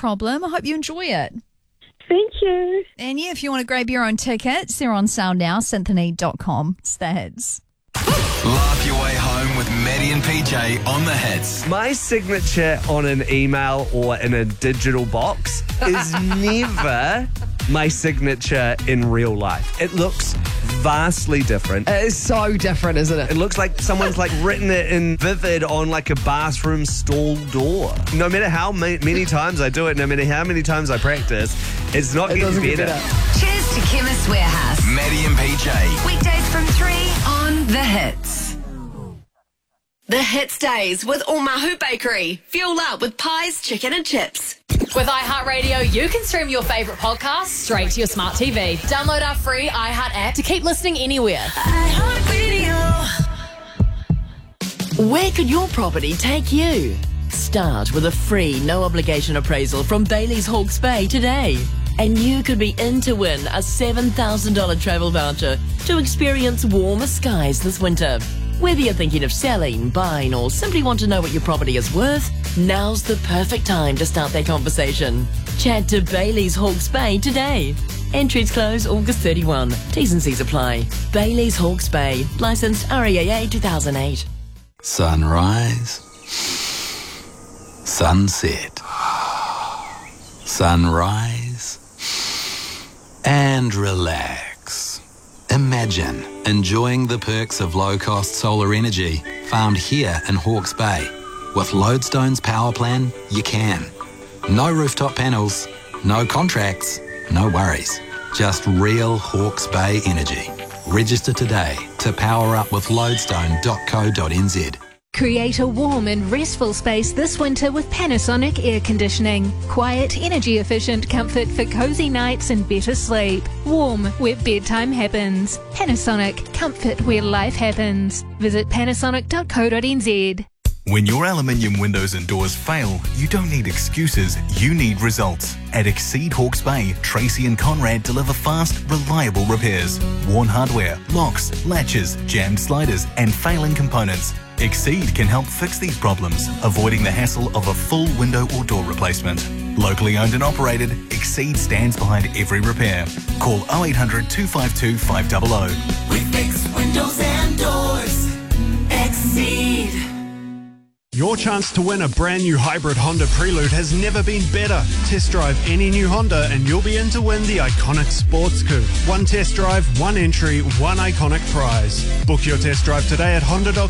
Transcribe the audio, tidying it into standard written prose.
problem. I hope you enjoy it. Thank you. And yeah, if you want to grab your own tickets, they're on sale now, synthony.com. It's the Hits. Laugh your way home with Maddie and PJ on the Hits. My signature on an email or in a digital box is never my signature in real life. It looks vastly different. It is so different, isn't it? It looks like someone's written it in vivid on a bathroom stall door. No matter how many times I do it, no matter how many times I practice, it's not getting better. Cheers to Chemist Warehouse. Maddie and PJ. Weekdays from 3 on The Hits. The Hits Days with Omahu Bakery. Fuel up with pies, chicken and chips. With iHeartRadio, you can stream your favourite podcasts straight to your smart TV. Download our free iHeart app to keep listening anywhere. Where could your property take you? Start with a free, no-obligation appraisal from Bailey's Hawke's Bay today. And you could be in to win a $7,000 travel voucher to experience warmer skies this winter. Whether you're thinking of selling, buying, or simply want to know what your property is worth, now's the perfect time to start that conversation. Chat to Bailey's Hawke's Bay today. Entries close August 31. T's and C's apply. Bailey's Hawke's Bay. Licensed REAA 2008. Sunrise. Sunset. Sunrise. And relax. Imagine enjoying the perks of low-cost solar energy found here in Hawke's Bay. With Lodestone's power plan, you can. No rooftop panels, no contracts, no worries. Just real Hawke's Bay energy. Register today to power up with lodestone.co.nz. Create a warm and restful space this winter with Panasonic air conditioning. Quiet, energy efficient comfort for cozy nights and better sleep. Warm where bedtime happens. Panasonic, comfort where life happens. Visit panasonic.co.nz. When your aluminium windows and doors fail, you don't need excuses, you need results. At Exceed Hawke's Bay, Tracy and Conrad deliver fast, reliable repairs. Worn hardware, locks, latches, jammed sliders and failing components. Exceed can help fix these problems, avoiding the hassle of a full window or door replacement. Locally owned and operated, Exceed stands behind every repair. Call 0800 252 500. We fix windows and doors. Exceed. Your chance to win a brand new hybrid Honda Prelude has never been better. Test drive any new Honda and you'll be in to win the iconic Sports Coupe. One test drive, one entry, one iconic prize. Book your test drive today at honda.co.nz.